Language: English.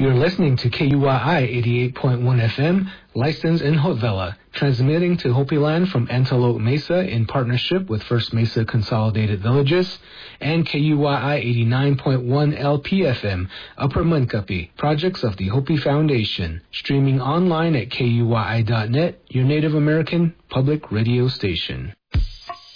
You're listening to KUYI 88.1 FM, licensed in Haute Villa, transmitting to Hopi Land from Antelope Mesa in partnership with First Mesa Consolidated Villages, and KUYI 89.1 LPFM, Upper Munkapi, projects of the Hopi Foundation, streaming online at KUYI.net, your Native American public radio station.